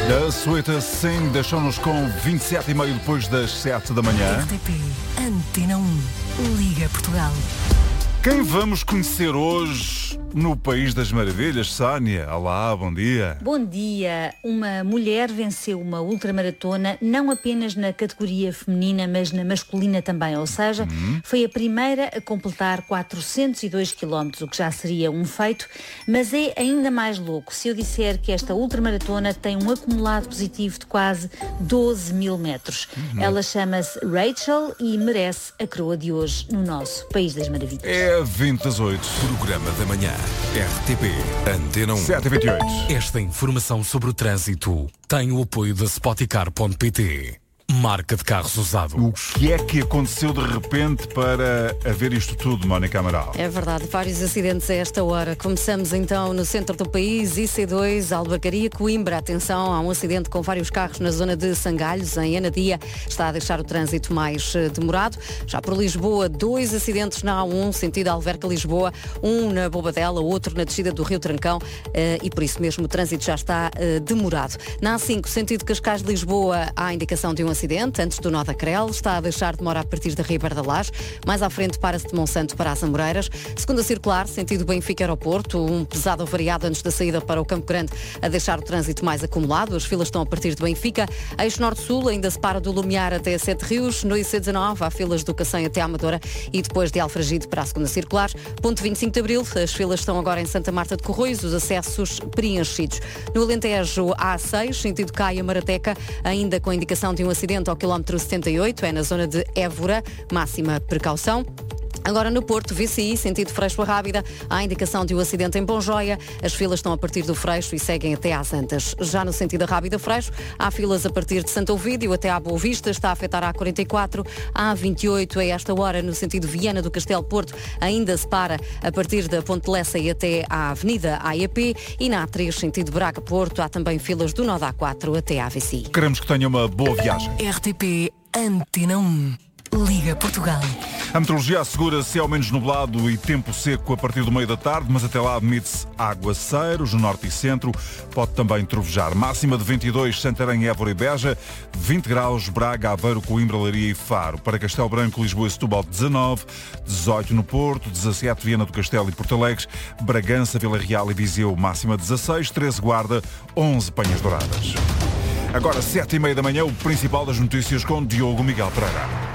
A Sweetest Thing deixou-nos com 27,5 depois das 7 da manhã. RTP Antena 1, Liga Portugal. Quem vamos conhecer hoje no País das Maravilhas, Sónia? Olá, bom dia. Bom dia. Uma mulher venceu uma ultramaratona não apenas na categoria feminina, mas na masculina também. Ou seja, foi a primeira a completar 402 km, o que já seria um feito, mas é ainda mais louco se eu disser que esta ultramaratona tem um acumulado positivo de quase 12 mil metros. Ela chama-se Rachel e merece a coroa de hoje no nosso País das Maravilhas. É 20 das 8. Programa da manhã. RTP Antena 1. 7h28. Esta informação sobre o trânsito tem o apoio da Spoticar.pt. Marca de carros usados. O que é que aconteceu de repente para haver isto tudo, Mónica Amaral? É verdade, vários acidentes a esta hora. Começamos então no centro do país, IC2, Albergaria, Coimbra. Atenção, há um acidente com vários carros na zona de Sangalhos, em Anadia. Está a deixar o trânsito mais demorado. Já por Lisboa, 2 acidentes na A1, sentido Alverca-Lisboa. Um na Bobadela, outro na descida do Rio Trancão. E por isso mesmo o trânsito já está demorado. Na A5, sentido Cascais-Lisboa, há indicação de um acidente antes do nó da Crel, está a deixar demora a partir da Ribeira da Laje. Mais à frente para-se de Monsanto para as Amoreiras. Segunda circular, sentido Benfica-Aeroporto, um pesado avariado antes da saída para o Campo Grande a deixar o trânsito mais acumulado. As filas estão a partir de Benfica. Eixo Norte-Sul ainda se para do Lumiar até Sete Rios. No IC19 há filas do Cacém até à Amadora e depois de Alfragide para a segunda circular. Ponto 25 de Abril, as filas estão agora em Santa Marta de Corroios, os acessos preenchidos. No Alentejo, A6, sentido Caia-Marateca, ainda com indicação de um acidente ao quilómetro 78, é na zona de Évora, máxima precaução. Agora no Porto, VCI, sentido Freixo a Rábida, há indicação de um acidente em Bonjoia. As filas estão a partir do Freixo e seguem até às Antas. Já no sentido da Rábida Freixo, há filas a partir de Santo Ovídio até à Boa Vista, está a afetar a A44, a A28 a esta hora no sentido Viana do Castelo Porto, ainda se para a partir da Ponte Lessa e até à Avenida AEP, e na A3, sentido Braga-Porto, há também filas do nó da A4 até à VCI. Queremos que tenha uma boa viagem. RTP Antena 1, Liga Portugal. A meteorologia assegura céu menos nublado e tempo seco a partir do meio da tarde, mas até lá admite-se aguaceiros no norte e centro. Pode também trovejar. Máxima de 22, Santarém, Évora e Beja. 20 graus, Braga, Aveiro, Coimbra, Leiria e Faro. Para Castelo Branco, Lisboa e Setúbal, 19. 18 no Porto, 17 Viana do Castelo e Porto Alegre. Bragança, Vila Real e Viseu, máxima 16. 13 Guarda, 11 Penhas Douradas. Agora, 7h30 da manhã, o principal das notícias com Diogo Miguel Pereira.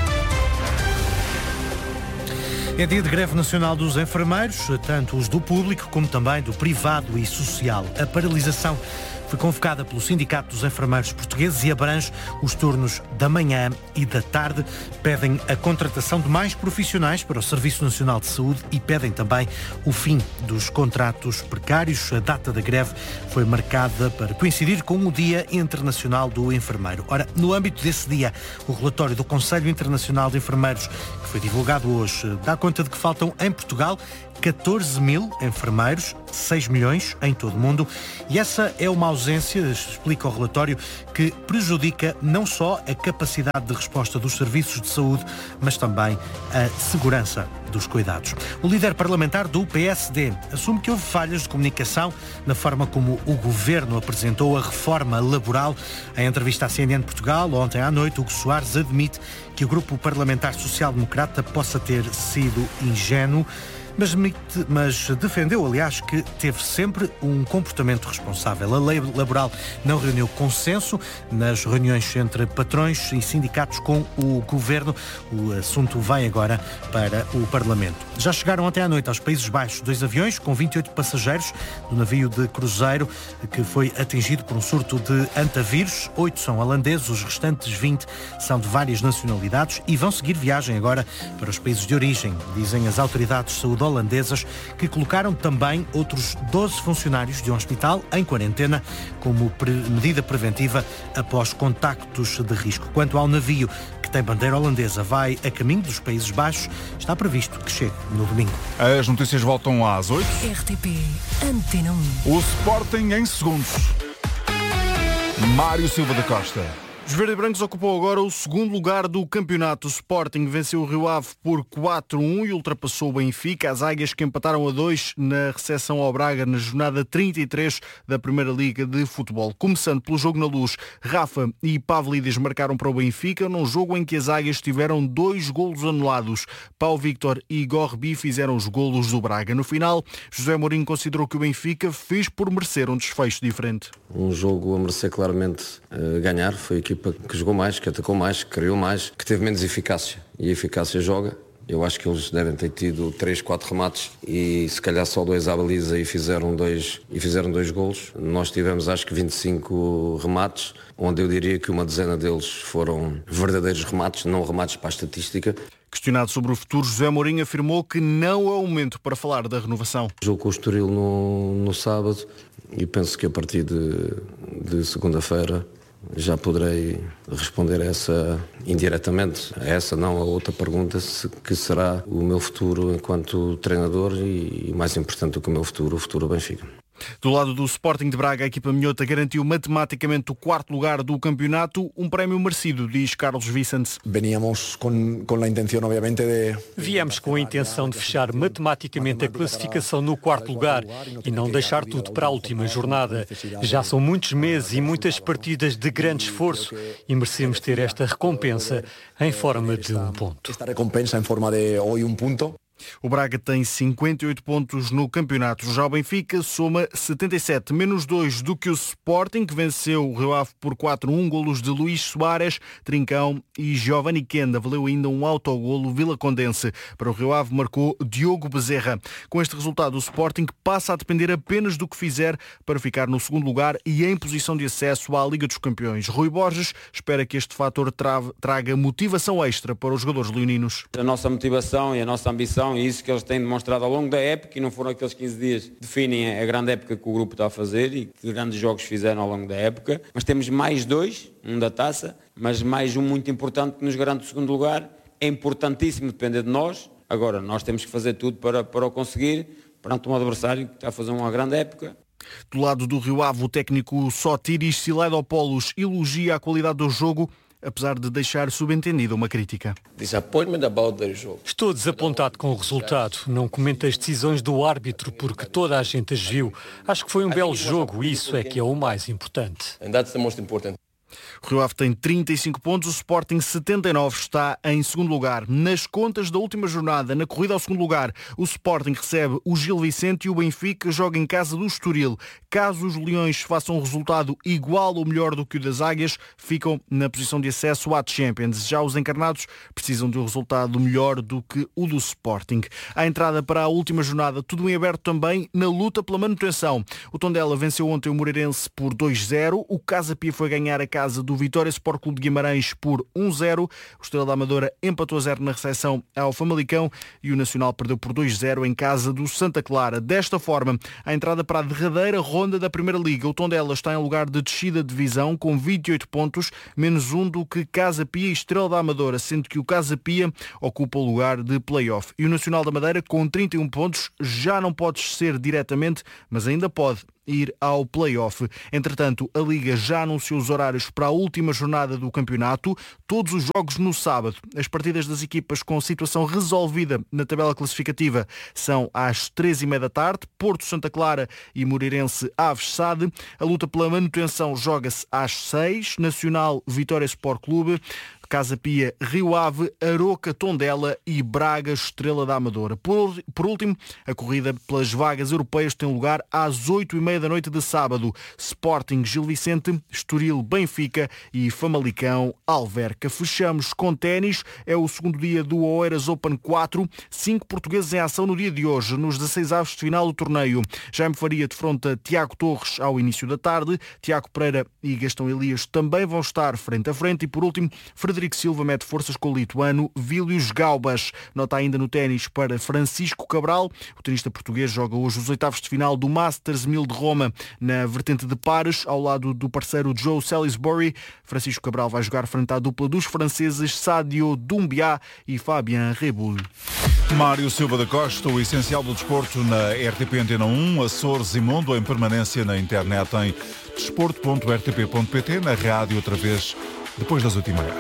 É dia de greve nacional dos enfermeiros, tanto os do público como também do privado e social. A paralisação foi convocada pelo Sindicato dos Enfermeiros Portugueses e abrange os turnos da manhã e da tarde. Pedem a contratação de mais profissionais para o Serviço Nacional de Saúde e pedem também o fim dos contratos precários. A data da greve foi marcada para coincidir com o Dia Internacional do Enfermeiro. Ora, no âmbito desse dia, o relatório do Conselho Internacional de Enfermeiros, que foi divulgado hoje, dá conta de que faltam em Portugal 14 mil enfermeiros, 6 milhões em todo o mundo, e essa é uma ausência, explica o relatório, que prejudica não só a capacidade de resposta dos serviços de saúde, mas também a segurança dos cuidados. O líder parlamentar do PSD assume que houve falhas de comunicação na forma como o governo apresentou a reforma laboral. Em entrevista à CNN Portugal, ontem à noite, Hugo Soares admite que o grupo parlamentar social-democrata possa ter sido ingênuo, mas defendeu, aliás, que teve sempre um comportamento responsável. A lei laboral não reuniu consenso nas reuniões entre patrões e sindicatos com o governo. O assunto vai agora para o Parlamento. Já chegaram ontem à noite aos Países Baixos 2 aviões com 28 passageiros do navio de cruzeiro que foi atingido por um surto de antavírus. 8 são holandeses, os restantes 20 são de várias nacionalidades e vão seguir viagem agora para os países de origem, dizem as autoridades de saúde holandesas, que colocaram também outros 12 funcionários de um hospital em quarentena como medida preventiva após contactos de risco. Quanto ao navio, que tem bandeira holandesa, vai a caminho dos Países Baixos, está previsto que chegue no domingo. As notícias voltam às 8. RTP Antena 1. O Sporting em segundos. Mário Silva da Costa. Os verde-brancos ocupam agora o segundo lugar do campeonato. O Sporting venceu o Rio Ave por 4-1 e ultrapassou o Benfica. As águias que empataram a 2 na recepção ao Braga na jornada 33 da Primeira Liga de Futebol. Começando pelo jogo na Luz, Rafa e Pavlidis marcaram para o Benfica num jogo em que as águias tiveram 2 golos anulados. Pau Victor e Gorbi fizeram os golos do Braga. No final, José Mourinho considerou que o Benfica fez por merecer um desfecho diferente. Um jogo a merecer claramente ganhar. Foi a equipa que jogou mais, que atacou mais, que criou mais, que teve menos eficácia. E a eficácia joga. Eu acho que eles devem ter tido 3, 4 remates e se calhar só 2 à baliza e fizeram 2 golos. Nós tivemos acho que 25 remates, onde eu diria que uma dezena deles foram verdadeiros remates, não remates para a estatística. Questionado sobre o futuro, José Mourinho afirmou que não é o momento para falar da renovação. Jogo com o Estoril no sábado e penso que a partir de segunda-feira já poderei responder a essa indiretamente, a essa não, a outra pergunta, que será o meu futuro enquanto treinador e mais importante do que o meu futuro, o futuro do Benfica. Do lado do Sporting de Braga, a equipa minhota garantiu matematicamente o 4º lugar do campeonato, um prémio merecido, diz Carlos Vicente. Viemos com a intenção de fechar matematicamente a classificação no 4º lugar e não deixar tudo para a última jornada. Já são muitos meses e muitas partidas de grande esforço e merecemos ter esta recompensa em forma de um ponto. O Braga tem 58 pontos no campeonato. Já o Benfica soma 77, menos 2 do que o Sporting, que venceu o Rio Ave por 4-1, golos de Luís Soares, Trincão e Giovanni Kenda. Valeu ainda um autogolo vilacondense. Para o Rio Ave marcou Diogo Bezerra. Com este resultado, o Sporting passa a depender apenas do que fizer para ficar no segundo lugar e em posição de acesso à Liga dos Campeões. Rui Borges espera que este fator traga motivação extra para os jogadores leoninos. A nossa motivação e a nossa ambição e isso que eles têm demonstrado ao longo da época, e não foram aqueles 15 dias que definem a grande época que o grupo está a fazer e que grandes jogos fizeram ao longo da época, mas temos mais 2, um da taça, mas mais um muito importante que nos garante o segundo lugar. É importantíssimo depender de nós. Agora, nós temos que fazer tudo para o conseguir perante um adversário que está a fazer uma grande época. Do lado do Rio Ave, o técnico Sotiris Silaidopoulos elogia a qualidade do jogo, apesar de deixar subentendida uma crítica. Estou desapontado com o resultado. Não comento as decisões do árbitro porque toda a gente as viu. Acho que foi um belo jogo e isso é que é o mais importante. O Rio Ave tem 35 pontos, o Sporting 79 está em segundo lugar. Nas contas da última jornada, na corrida ao segundo lugar, o Sporting recebe o Gil Vicente e o Benfica joga em casa do Estoril. Caso os Leões façam um resultado igual ou melhor do que o das Águias, ficam na posição de acesso à Champions. Já os encarnados precisam de um resultado melhor do que o do Sporting. À entrada para a última jornada, tudo em aberto também na luta pela manutenção. O Tondela venceu ontem o Moreirense por 2-0. O Casa Pia foi ganhar a casa do Vitória Sport Clube de Guimarães por 1-0. O Estrela da Amadora empatou a 0 na recepção ao Famalicão e o Nacional perdeu por 2-0 em casa do Santa Clara. Desta forma, a entrada para a derradeira ronda da Primeira Liga. O Tondela está em lugar de descida de divisão com 28 pontos, menos 1 do que Casa Pia e Estrela da Amadora, sendo que o Casa Pia ocupa o lugar de play-off. E o Nacional da Madeira, com 31 pontos, já não pode descer diretamente, mas ainda pode ir ao play-off. Entretanto, a Liga já anunciou os horários para a última jornada do campeonato, todos os jogos no sábado. As partidas das equipas com situação resolvida na tabela classificativa são às 3h30 da tarde, Porto, Santa Clara e Moreirense Aves Sade. A luta pela manutenção joga-se às 6h, Nacional Vitória Sport Clube, Casa Pia, Rio Ave, Aroca, Tondela e Braga, Estrela da Amadora. Por último, a corrida pelas vagas europeias tem lugar às 8h30 da noite de sábado. Sporting, Gil Vicente, Estoril, Benfica e Famalicão, Alverca. Fechamos com ténis. É o segundo dia do Oeiras Open 4. 5 portugueses em ação no dia de hoje, nos 16avos de final do torneio. Jaime Faria defronta Tiago Torres ao início da tarde. Tiago Pereira e Gastão Elias também vão estar frente a frente. E por último, Frederico Silva mete forças com o lituano Vílius Gaubas. Nota ainda no ténis para Francisco Cabral. O tenista português joga hoje os 8avos de final do Masters 1000 de Roma na vertente de pares, ao lado do parceiro Joe Salisbury. Francisco Cabral vai jogar frente à dupla dos franceses Sadio Doumbia e Fabien Reboul. Mário Silva da Costa, o essencial do desporto na RTP Antena 1, Açores e Mundo, em permanência na internet em desporto.rtp.pt, na rádio outra vez depois das 8h30.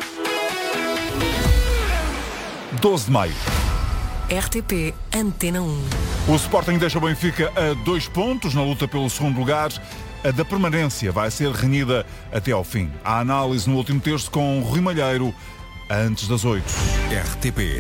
12 de maio. RTP Antena 1. O Sporting deixa o Benfica a 2 pontos na luta pelo segundo lugar. A da permanência vai ser renhida até ao fim. A análise no último terço com Rui Malheiro, antes das 8. RTP